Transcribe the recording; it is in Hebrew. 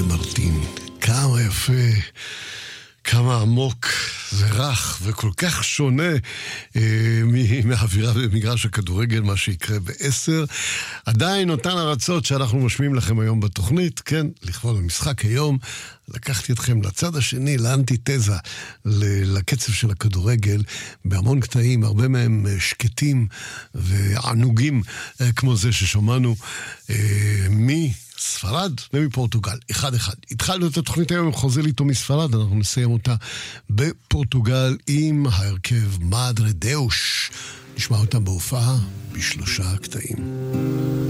מרטין. כמה יפה, כמה עמוק, זה רך וכל כך שונה מהאווירה במגרש הכדורגל, מה שיקרה ב-10. עדיין אותן הרצות שאנחנו משמיעים לכם היום בתוכנית, כן, לכבוד המשחק היום, לקחתי אתכם לצד השני, לאנטיתזה, לקצב של הכדורגל, בהמון קטעים, הרבה מהם שקטים וענוגים, כמו זה ששומענו מספרד ומפורטוגל, אחד. התחלנו את התוכנית היום עם חוזר איתו מספרד, אנחנו נסיים אותה בפורטוגל עם ההרכב מדרה דאוש. נשמע אותם בהופעה ב3 קטעים.